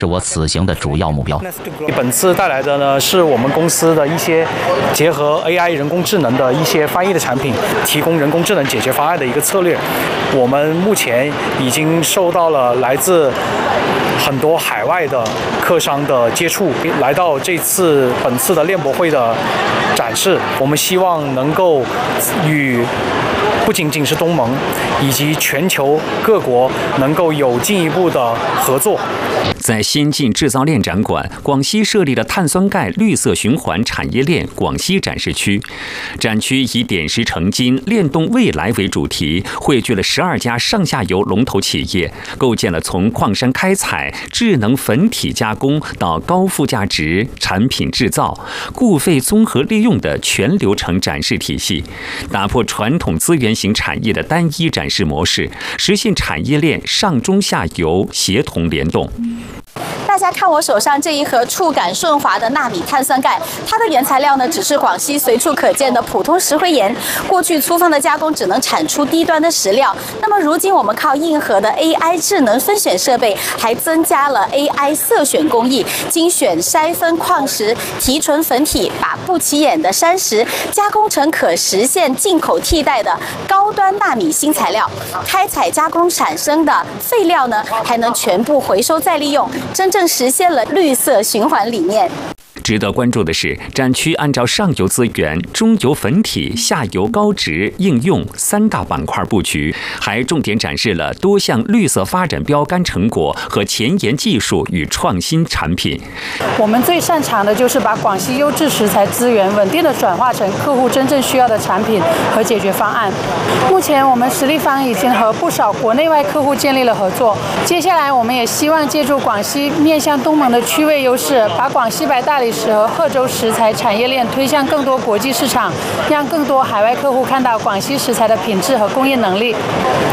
是我此行的主要目标。 本次带来的呢，是我们公司的一些结合 AI 人工智能的一些翻译的产品，提供人工智能解决方案的一个策略。我们目前已经受到了来自很多海外的客商的接触，来到本次的链博会的展示，我们希望能够与不仅仅是东盟以及全球各国能够有进一步的合作。 在先进制造链展馆，广西设立了碳酸钙绿色循环产业链广西展示区。展区以点石成金、链动未来为主题，汇聚了12家上下游龙头企业，构建了从矿山开采、智能粉体加工到高附加值产品制造、固废综合利用的全流程展示体系，打破传统资源型产业的单一展示模式，实现产业链上中下游协同联动。 大家看我手上这一盒触感顺滑的纳米碳酸钙，它的原材料呢只是广西随处可见的普通石灰岩。过去粗放的加工只能产出低端的石料，那么如今我们靠硬核的 AI 智能分选设备，还增加了 AI 色选工艺，精选筛分矿石，提纯粉体，把不起眼的山石加工成可实现进口替代的高端纳米新材料。开采加工产生的废料呢，还能全部回收再利用，真正实现了绿色循环理念。 值得关注的是，展区按照上游资源、中游粉体、下游高值应用3大板块布局，还重点展示了多项绿色发展标杆成果和前沿技术与创新产品。 我们最擅长的就是把广西优质食材资源稳定地转化成客户真正需要的产品和解决方案。目前我们实力方已经和不少国内外客户建立了合作，接下来我们也希望借助广西面向东盟的区位优势，把广西白大理石和贺州石材产业链推向更多国际市场，让更多海外客户看到广西石材的品质和供应能力。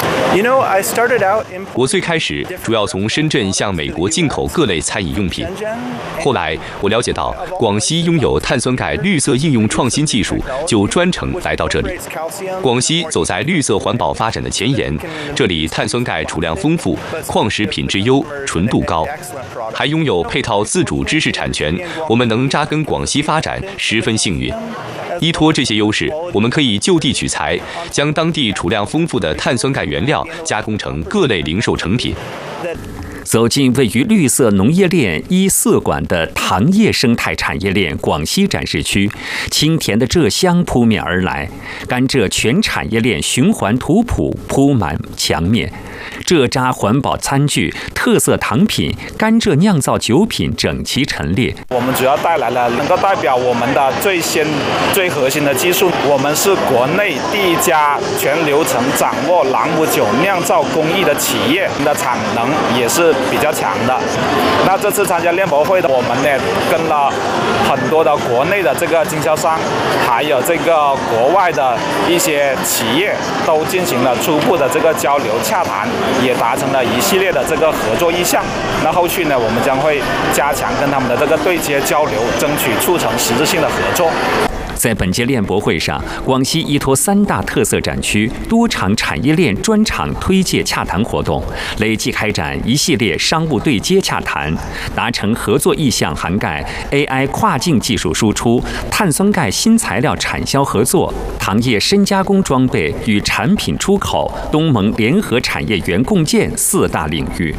我最开始主要从深圳向美国进口各类餐饮用品，后来我了解到广西拥有碳酸钙绿色应用创新技术，就专程来到这里。广西走在绿色环保发展的前沿，这里碳酸钙储量丰富，矿石品质优，纯度高，还拥有配套自主知识产权，我们能扎根广西发展，十分幸运。依托这些优势，我们可以就地取材，将当地储量丰富的碳酸钙原料加工成各类零售成品。 走进位于绿色农业链色馆的糖业生态产业链广西展示区，清甜的蔗香扑面而来，甘蔗全产业链循环图谱铺满墙面。蔗渣环保餐具、特色糖品、甘蔗酿造酒品整齐陈列。 我们主要带来了能够代表我们的最核心的技术。我们是国内第一家全流程掌握朗姆酒酿造工艺的企业，的产能也是比较强的。那这次参加链博会的，我们呢跟了很多的国内的这个经销商，还有这个国外的一些企业，都进行了初步的这个交流洽谈。也达成了一系列的这个合作意向。那后续呢，我们将会加强跟他们的这个对接交流，争取促成实质性的合作。 在本届链博会上，广西依托3大特色展区、多场产业链专场推介洽谈活动，累计开展一系列商务对接洽谈，达成合作意向涵盖 AI 跨境技术输出、碳酸钙新材料产销合作、糖业深加工装备与产品出口、东盟联合产业园共建4大领域。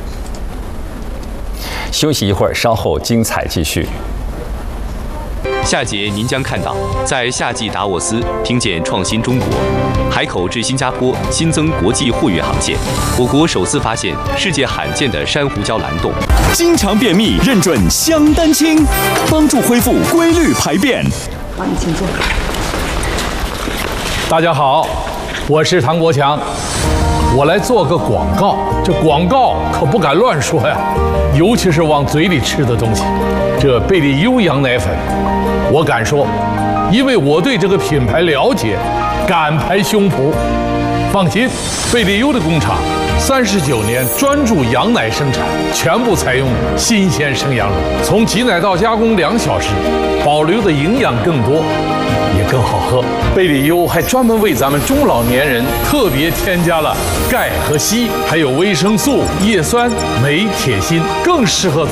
休息一会儿，稍后精彩继续。 下节您将看到，在夏季达沃斯听见创新中国，海口至新加坡新增国际货运航线，我国首次发现世界罕见的珊瑚礁蓝洞。 经常便秘认准香丹清，帮助恢复规律排便。 好，你请坐。 大家好，我是唐国强，我来做个广告。这广告可不敢乱说呀，尤其是往嘴里吃的东西。这贝利优羊奶粉，我敢说，因为我对这个品牌了解，敢拍胸脯。放心，贝利优的工厂39年专注羊奶生产，全部采用新鲜生羊乳，从挤奶到加工2小时，保留的营养更多，也更好喝。贝利优还专门为咱们中老年人特别添加了钙和硒，还有维生素、叶酸、镁、铁、锌，更适合